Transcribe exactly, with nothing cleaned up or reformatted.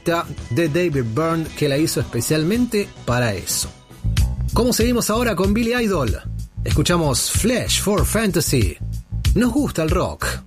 pista de David Byrne que la hizo especialmente para eso. ¿Cómo seguimos ahora con Billy Idol? Escuchamos Flesh for Fantasy. Nos gusta el rock.